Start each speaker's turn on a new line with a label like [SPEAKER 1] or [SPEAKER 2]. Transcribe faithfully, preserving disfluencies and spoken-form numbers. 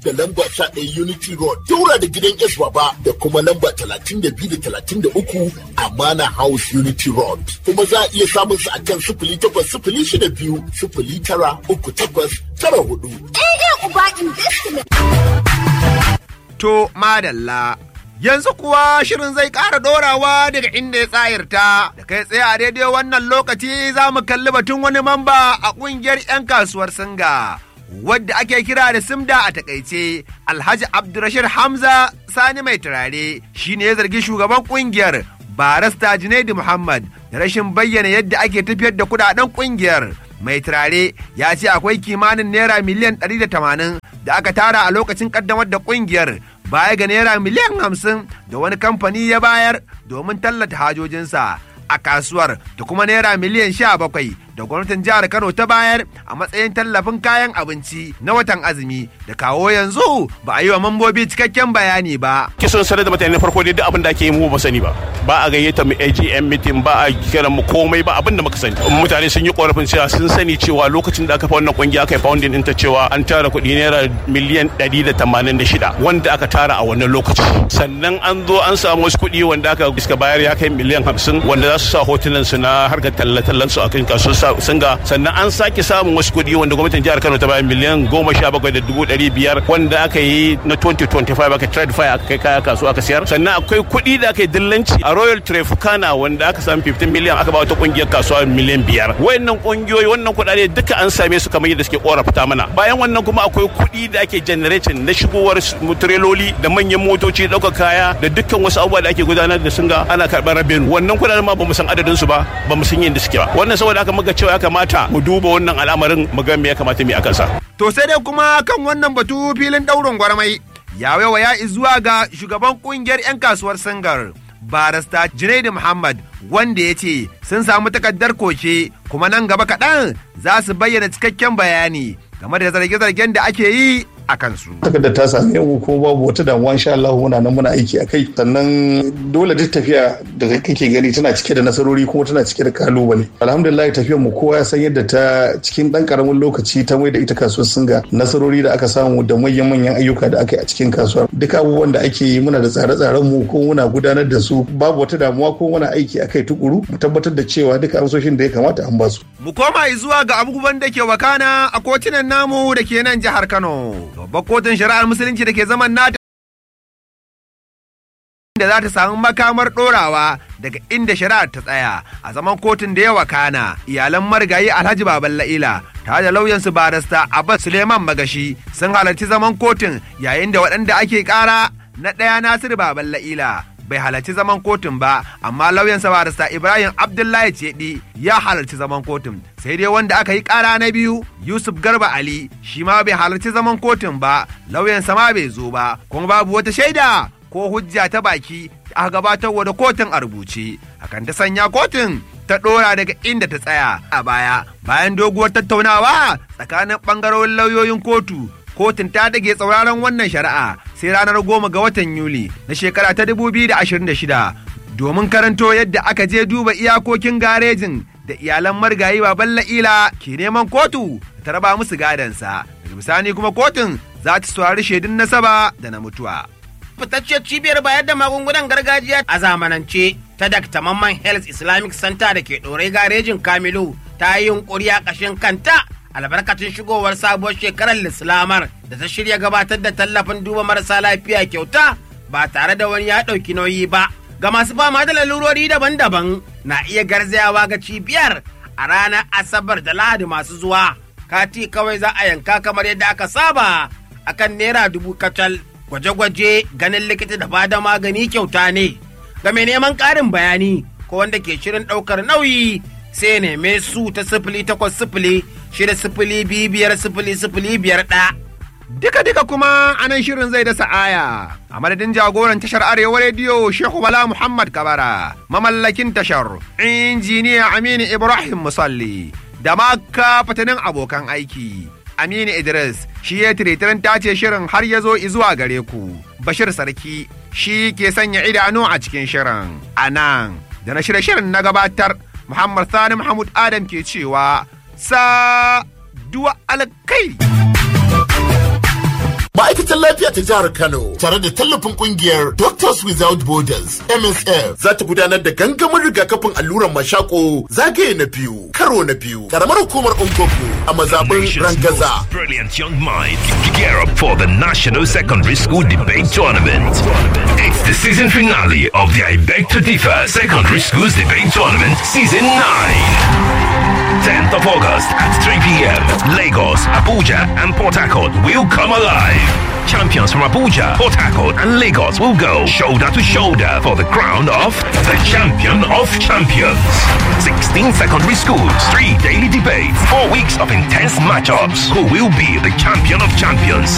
[SPEAKER 1] da lamba sha ɗaya Unity Road, daura da gidan S Baba da kuma lamba talatin da biyu da talatin da uku Amana House Unity Road. Kuma za a iya samun su a kan sifili takwas sifili shida biyu sifili tara uku takwas tara hudu.
[SPEAKER 2] Eh Uba Investment.
[SPEAKER 3] To madalla. Yanzu kuwa shirin zai ƙara ɗorawa daga inda ya tsayarta, da kai tsaye a daidai wannan lokaci za mu kalli batun wani mamba a ƙungiyar 'yan kasuwar Singa, wadda ake kira da Simda a takaice. Alhaji Abdurrashid Hamza Sani mai turare shi ne ya zargi shugaban ƙungiyar Barista Junaidu Muhammad da rashin bayyana yadda ake tafiyar da kuɗaɗen ƙungiyar. Mai turare ya ce akwai kimanin naira miliyan ɗari da tamanin da aka tara a lokacin ƙaddamar da ƙungiyar, baya ga naira miliyan hamsin da wani kamfani ya bayar domin tallata hajojinsa a kasuwar, da kuma naira miliyan sha bakwai da gwamnatin jihar Kano ta bayar a matsayin tallafin kayan abinci na watan azumi, da kawo yanzu ba a yi wa mambobi cikakken bayani ba.
[SPEAKER 4] Kisan sanar da mutane na farko dai duk abin da ake yi mu ba sani ba. Ba a gayyata mu A G M meeting, ba a kira mu komai, ba abin da muka sani. Mutane sun yi korafin cewa sun sani cewa lokacin da aka fa wannan kungiya aka yi founding din ta cewa an tara kuɗi naira miliyan ɗari da tamanin da shida wanda aka tara a wannan lokaci. Sannan an zo an samu wasu kuɗi wanda aka iska bayar ya kai miliyan hamsin wanda za su sa hotunan su na harkar tallatallan su akan kasuwar Singa. Sannan an sake samun wasu kuɗi wanda gwamnatin jihar Kano ta bayar miliyan goma sha bakwai da dubu ɗari biyar wanda aka yi na twenty twenty-five aka trade fire aka kai kaya kasuwa aka siyar. Sannan akwai kuɗi da aka yi dillanci a Royal Tropicana wanda aka samu fifteen million aka ba wata kungiyar kasuwa miliyan biyar. Wayannan kungiyoyi wannan kuɗaɗe duka an same su kamar yadda suke korafta mana. Bayan wannan kuma akwai kuɗi da ake generating na shigowar treloli da manyan motoci ɗaukar kaya da dukkan wasu abubuwa da ake gudanar da Singa ana karɓar rabenu. Wannan kuɗaɗen ma ba mu san adadin su ba, ba mu san yadda suke ba. Wannan saboda haka muka cewa ya kamata mu duba wannan al'amarin mu ga me ya kamata mu yi akan sa.
[SPEAKER 3] To sai dai kuma kan wannan batu filin ɗaurin gwarmai ya waya zuwa ga shugaban kungiyar 'yan kasuwar Singar Barista Junaidu Muhammad, wanda ya ce sun samu takardar koke kuma nan gaba kaɗan za su bayyana cikakken bayani game da zarge-zargen da ake yi a kansu.
[SPEAKER 5] Takardar ta same mu ko babu wata damuwa, insha Allah muna nan muna aiki a kai. Sannan dole duk tafiya da kake gani tana cike da nasarori kuma tana cike da kalubale. Alhamdulillah tafiyar mu kowa ya san yadda ta cikin dan karamin lokaci ta mai da ita kasuwar Singa, nasarori da aka samu da manyan manyan ayyuka da aka yi a cikin kasuwar. Duk abubuwan da ake yi muna da tsare-tsaren mu ko muna gudanar da su, babu wata damuwa ko muna aiki a kai tukuru mu tabbatar da cewa duka amsoshin da ya kamata an ba su.
[SPEAKER 3] Mu koma zuwa ga abubuwan da ke wakana a kotunan namu da ke nan jihar Kano. Babbar kotun shari'ar musulunci da ke zaman nata da za ta samu makamar ɗorawa daga inda shari'ar ta tsaya a zaman kotun da ya wakana. Iyalan marigayi Alhaji Baban La'ila tare da lauyansu Barista Abbas Suleiman Magashi sun halarci zaman kotun, yayin da waɗanda ake ƙara na ɗaya Nasiru Baban La'ila bai halarci zaman kotun ba, amma lauyansa Barista Ibrahim Abdullahi Cedi ya halarci zaman kotun. Sai dai wanda aka yi ƙara na biyu Yusuf Garba Ali shi ma bai halarci zaman kotun ba, lauyansa ma bai zo ba, kuma babu wata shaida ko hujja ta baki aka gabatar da kotun a rubuce. Hakan ta sanya kotun ta ɗora daga inda ta tsaya a baya. Bayan doguwar tattaunawa tsakanin ɓangarorin lauyoyin kotu, kotun ta dage tsauraran wannan shari'a sai ranar goma ga watan Yuli na shekara ta dubu biyu da ashirin da shida domin karanto yadda aka je duba iyakokin garejin da iyalan marigayi Baban La'ila ke neman kotu ta raba musu gadansa. Daga bisani kuma kotun za ta saurari shaidun nasaba da na mutuwa.
[SPEAKER 6] Fitacciyar cibiyar bayar da magungunan gargajiya a zamanance ta Dakta Mamman Health Islamic Center da ke ɗorai garejin Kamilu ta yi yunƙuri a ƙashin kanta albarkacin shigowar sabuwar shekarar Islamar da ta shirya gabatar da tallafin duba marasa lafiya kyauta ba tare da wani ya ɗauki nauyi ba. Ga masu fama da lalurori daban-daban na iya garzayawa ga cibiyar a ranar Asabar da Lahadi masu zuwa. Kati kawai za a yanka kamar yadda aka saba akan naira dubu kacal. Gwaje-gwaje, ganin likita da bada magani kyauta ne. Ga mai neman ƙarin bayani ko wanda ke shirin ɗaukar nauyi sai neme su ta sifili takwas sifili shida sifili biyu biyar sifili sifili biyar ɗaya.
[SPEAKER 3] Duka-duka kuma anan shirin zai dasa aya. A madadin jagoran tashar Arewa Rediyo Shehu Bala Muhammad Kabara, mamallakin tashar injiniya Aminu Ibrahim Musalli, da maka fatanin abokan aiki. Aminu Idris shi ya tiretirin tace shirin har ya zo izuwa gare ku. Bashir Sarki shi ke sanya idanu a cikin shirin. A nan da na shirye shirin na gabatar, Muhammad Sani Mahmud Adam ke cewa sa duwa alkai.
[SPEAKER 1] Ma'aikatar lafiya ta jihar Kano tare da tallafin kungiyar Doctors Without Borders M S F za ta gudanar da gangamin rigakafin alluran mashako zagaye na biyu karo na biyu karamar hukumar Unkoku a mazaɓin Rangaza.
[SPEAKER 7] Brilliant young minds gear up for the National Secondary School Debate Tournament. It's the season finale of the I Beg to Differ Secondary Schools Debate Tournament Season nine. tenth of August at three p.m. Lagos, Abuja and Port Harcourt will come alive. Champions from Abuja, Port Harcourt and Lagos will go shoulder to shoulder for the crown of the champion of champions. sixteen secondary schools, three daily debates, four weeks of intense matchups. Who will be the champion of champions?